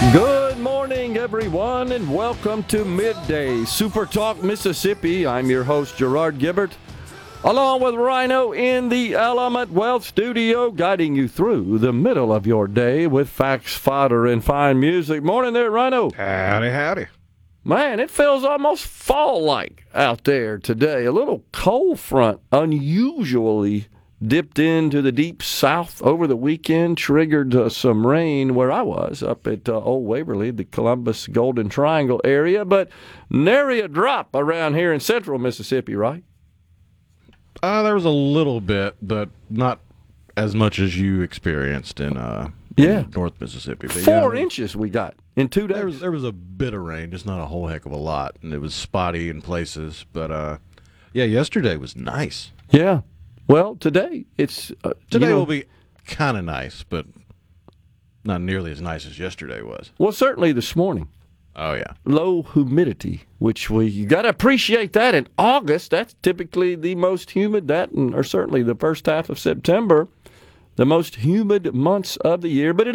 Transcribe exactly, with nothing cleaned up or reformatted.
Good morning, everyone, and welcome to Midday Super Talk Mississippi. I'm your host, Gerard Gibbert, along with Rhino in the Element Wealth Studio, guiding you through the middle of your day with facts, fodder, and fine music. Morning there, Rhino. Howdy, howdy. Man, it feels almost fall-like out there today. A little cold front, unusually dipped into the deep south over the weekend, triggered uh, some rain where I was, up at uh, Old Waverly, the Columbus Golden Triangle area, but nary a drop around here in central Mississippi, right? Uh, there was a little bit, but not as much as you experienced in uh, Yeah. North Mississippi. But Four yeah, inches we got in two days. There was there was a bit of rain, just not a whole heck of a lot, and it was spotty in places. But uh, yeah, yesterday was nice. Yeah. Well, today it's uh, Today you know, will be kind of nice, but not nearly as nice as yesterday was. well, certainly this morning. Oh yeah, Low humidity, which we you got to appreciate that in August. That's typically the most humid, that and, or certainly the first half of September, the most humid months of the year. But it